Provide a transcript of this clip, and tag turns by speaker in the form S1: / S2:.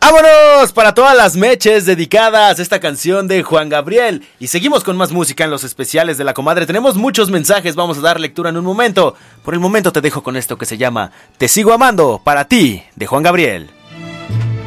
S1: ¡Vámonos! Para todas las meches dedicadas a esta canción de Juan Gabriel. Y seguimos con más música en los especiales de La Comadre. Tenemos muchos mensajes, vamos a dar lectura en un momento. Por el momento te dejo con esto que se llama Te sigo amando, para ti, de Juan Gabriel.